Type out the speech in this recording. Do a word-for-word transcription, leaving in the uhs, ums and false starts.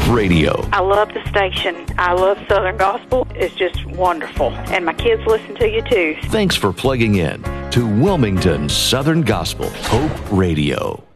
Radio. I love the station. I love Southern Gospel. It's just wonderful. And my kids listen to you too. Thanks for plugging in to Wilmington Southern Gospel Hope Radio.